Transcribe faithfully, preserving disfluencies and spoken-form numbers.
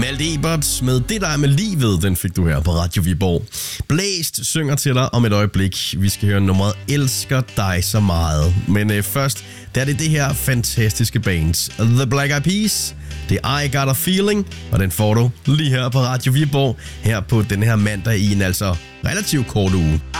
Malte Ebert med Det der er med livet, den fik du her på Radio Viborg. Blæst synger til dig om et øjeblik. Vi skal høre nummeret Elsker dig så meget. Men øh, først, der er det det her fantastiske band, The Black Eyed Peas. Det er I Got a Feeling, og den får du lige her på Radio Viborg, her på den her mandag i en altså relativt kort uge.